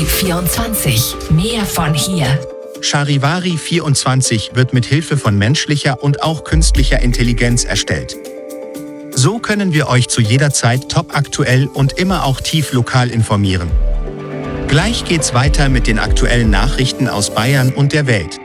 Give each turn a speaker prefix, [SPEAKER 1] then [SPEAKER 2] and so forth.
[SPEAKER 1] Charivari 24. Mehr von hier.
[SPEAKER 2] Charivari 24 wird mit Hilfe von menschlicher und auch künstlicher Intelligenz erstellt. So können wir euch zu jeder Zeit topaktuell und immer auch tief lokal informieren. Gleich geht's weiter mit den aktuellen Nachrichten aus Bayern und der Welt.